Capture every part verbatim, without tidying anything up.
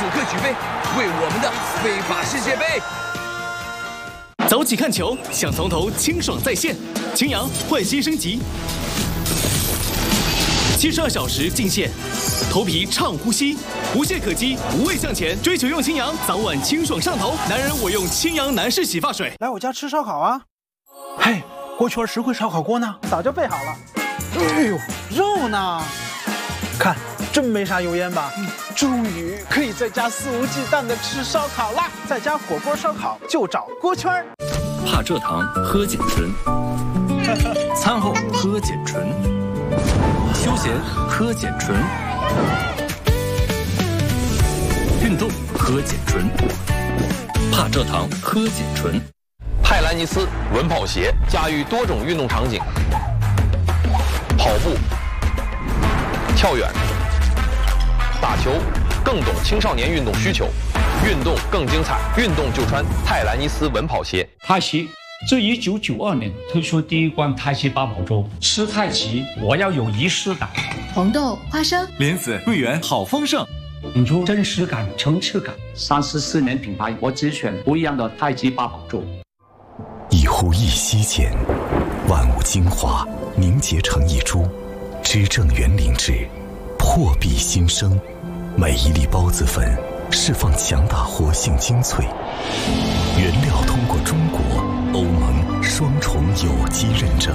刻举杯，为我们的非法世界杯。 早起看球，想从头清爽在线。青阳焕新升级，七十二小时进线，头皮畅呼吸，无懈可击，无畏向前。追求用青阳，早晚清爽上头。男人我用青阳男士洗发水。 来我家吃烧烤啊！嘿，锅圈石灰烧烤锅呢？早就备好了。哎呦，肉呢？看，真没啥油烟吧？嗯，终于可以在家肆无忌惮的吃烧烤啦！在家火锅烧烤就找锅圈。 怕蔗糖喝碱醇，餐后喝碱醇，休闲喝碱醇，运动喝碱醇，怕蔗糖喝碱醇。 泰兰尼斯稳跑鞋驾驭多种运动场景，跑步、跳远、打球，更懂青少年运动需求，运动更精彩，运动就穿泰兰尼斯稳跑鞋。 太极自一九九二年推出第一罐太极八宝粥，吃太极我要有仪式感。 红豆、花生、 莲子、桂圆好丰盛， 引出真实感、层次感。三十四年品牌，我只选不一样的太极八宝粥。 一呼一吸间，万物精华凝结成一株，知正园灵芝，破壁新生。每一粒孢子粉释放强大活性精粹，原料通过中国、欧盟双重有机认证，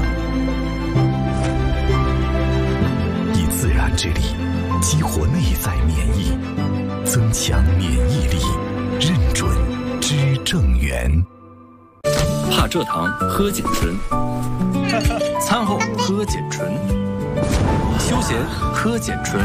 以自然之力激活内在免疫，增强免疫力，认准知正园。 怕蔗糖喝碱醇，餐后喝碱醇，休闲喝碱醇，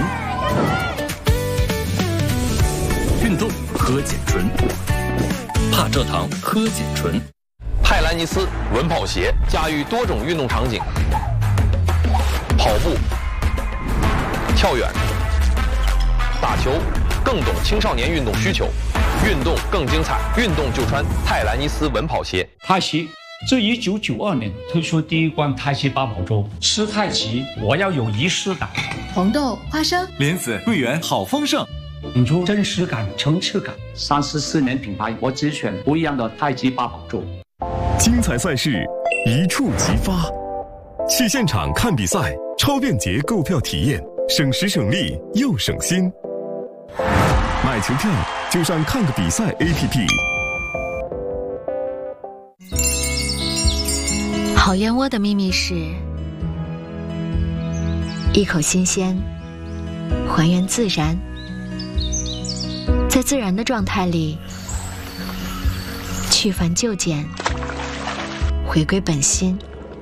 运动喝碱醇，怕蔗糖喝碱醇。 泰兰尼斯稳跑鞋驾驭多种运动场景，跑步、跳远、打球，更懂青少年运动需求，运动更精彩，运动就穿泰兰尼斯稳跑鞋。 太极自一九九二年推出第一罐太极八宝粥，吃太极我要有仪式感。 红豆、花生、 莲子、桂圆好丰盛， 引出真实感、层次感。三十四年品牌，我只选不一样的太极八宝粥。 精彩赛事一触即发，去现场看比赛，超便捷购票体验，省时省力又省心。买球票就上看个比赛 A P P。 好燕窝的秘密是一口新鲜，还原自然，在自然的状态里去繁就简，回归本心，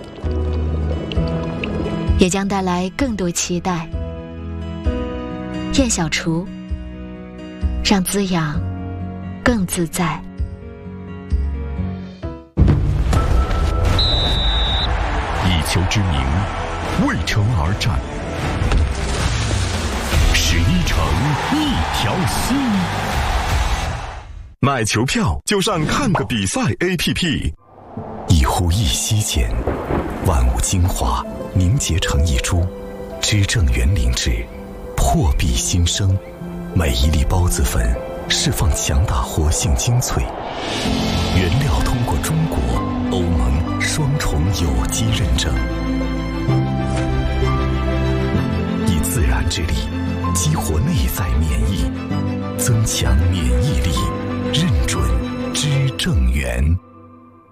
也将带来更多期待。燕小厨，让滋养更自在。 以球之名，为球而战，十一城一条心。买球票就上看个比赛 A P P。 一呼一吸间，万物精华凝结成一株，知正园灵芝，破壁新生。每一粒孢子粉释放强大活性精粹，原料通过中国、欧盟双重有机认证，以自然之力激活内在免疫，增强免疫力，认准知正园。